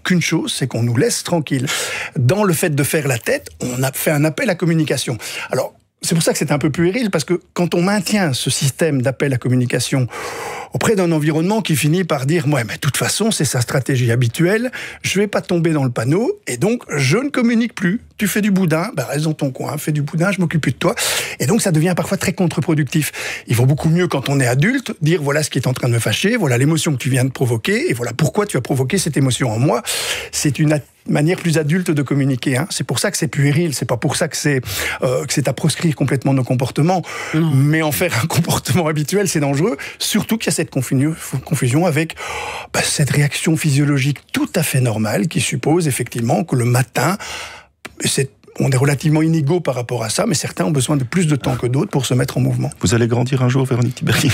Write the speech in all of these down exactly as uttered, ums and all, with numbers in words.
qu'une chose, c'est qu'on nous laisse tranquille. Dans le fait de faire la tête, on a fait un appel à communication. Alors, c'est pour ça que c'est un peu puéril, parce que quand on maintient ce système d'appel à communication auprès d'un environnement qui finit par dire « Ouais, mais de toute façon, c'est sa stratégie habituelle, je vais pas tomber dans le panneau, et donc je ne communique plus. Tu fais du boudin, ben reste dans ton coin, fais du boudin, je m'occupe plus de toi. » Et donc ça devient parfois très contre-productif. Il vaut beaucoup mieux, quand on est adulte, dire « Voilà ce qui est en train de me fâcher, voilà l'émotion que tu viens de provoquer, et voilà pourquoi tu as provoqué cette émotion en moi. » C'est une manière plus adulte de communiquer. Hein. C'est pour ça que c'est puéril, c'est pas pour ça que c'est, euh, que c'est à proscrire complètement nos comportements. Non. Mais en faire un comportement habituel, c'est dangereux, surtout qu'il y a cette confusion avec bah, cette réaction physiologique tout à fait normale qui suppose effectivement que le matin, c'est on est relativement inégaux par rapport à ça, mais certains ont besoin de plus de temps que d'autres pour se mettre en mouvement. Vous allez grandir un jour, Véronique Tiberghien.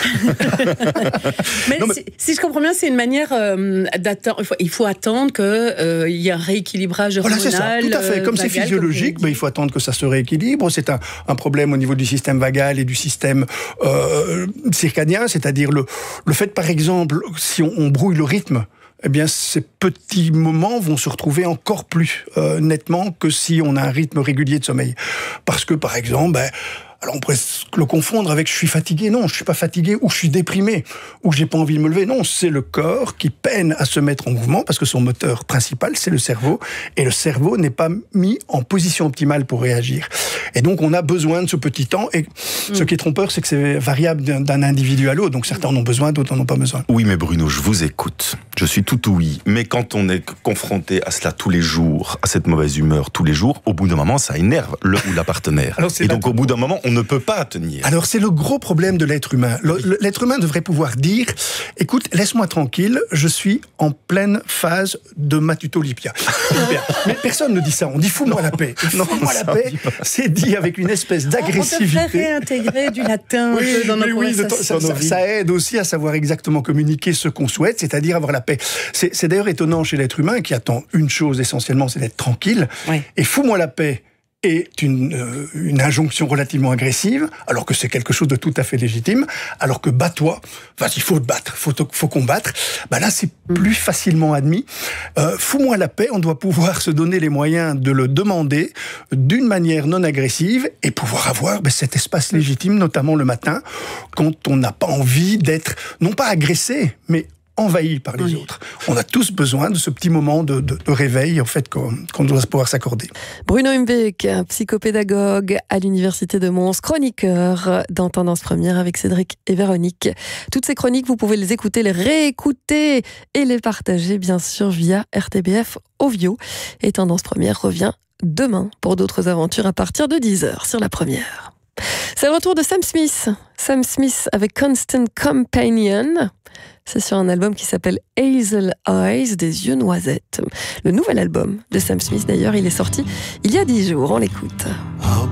mais, non, mais... Si, si je comprends bien, c'est une manière euh, d'attendre. Il faut attendre qu'il euh, y ait un rééquilibrage hormonal. Voilà, c'est ça, tout à fait. Comme vagal, c'est physiologique, comme ben, il faut attendre que ça se rééquilibre. C'est un, un problème au niveau du système vagal et du système euh, circadien, c'est-à-dire le, le fait, par exemple, si on, on brouille le rythme, eh bien, ces petits moments vont se retrouver encore plus euh, nettement que si on a un rythme régulier de sommeil. Parce que, par exemple, ben, alors on pourrait le confondre avec « je suis fatigué ». Non, je suis pas fatigué, ou « je suis déprimé », ou « j'ai pas envie de me lever ». Non, c'est le corps qui peine à se mettre en mouvement, parce que son moteur principal, c'est le cerveau, et le cerveau n'est pas mis en position optimale pour réagir. Et donc, on a besoin de ce petit temps, et mmh. ce qui est trompeur, c'est que c'est variable d'un, d'un individu à l'autre, donc certains en ont besoin, d'autres n'en ont pas besoin. Oui, mais Bruno, je vous écoute, je suis tout oui, mais quand on est confronté à cela tous les jours, à cette mauvaise humeur tous les jours, au bout d'un moment, ça énerve le ou la partenaire. Alors, et donc, au bout d'un moment, on ne peut pas tenir. Alors, c'est le gros problème de l'être humain. Le, l'être humain devrait pouvoir dire « Écoute, laisse-moi tranquille, je suis en pleine phase de matutolipia. » Mais personne ne dit ça. On dit « Fous-moi la paix ». « Fous-moi la paix », c'est dit avec une espèce d'agressivité. On devrait réintégrer du latin oui, dans nos oui, conversations. Ça, ça, ça aide aussi à savoir exactement communiquer ce qu'on souhaite, c'est-à-dire avoir la paix. C'est, c'est d'ailleurs étonnant chez l'être humain qui attend une chose essentiellement, c'est d'être tranquille. Oui. Et « Fous-moi la paix » est une, euh, une injonction relativement agressive, alors que c'est quelque chose de tout à fait légitime, alors que bats-toi, enfin, il faut te battre, faut, te, faut combattre, bah là, c'est plus facilement admis. Euh, fous-moi la paix, on doit pouvoir se donner les moyens de le demander d'une manière non agressive et pouvoir avoir bah, cet espace légitime, notamment le matin, quand on n'a pas envie d'être, non pas agressé, mais envahi par les oui. autres. On a tous besoin de ce petit moment de, de, de réveil, en fait, qu'on, qu'on doit pouvoir s'accorder. Bruno Humbeek, psychopédagogue à l'Université de Mons, chroniqueur dans Tendance Première avec Cédric et Véronique. Toutes ces chroniques, vous pouvez les écouter, les réécouter et les partager, bien sûr, via R T B F Ovio. Et Tendance Première revient demain pour d'autres aventures à partir de dix heures sur la Première. C'est le retour de Sam Smith. Sam Smith avec Constant Companion. C'est sur un album qui s'appelle Hazel Eyes, des yeux noisettes. Le nouvel album de Sam Smith, d'ailleurs, il est sorti il y a dix jours. On l'écoute.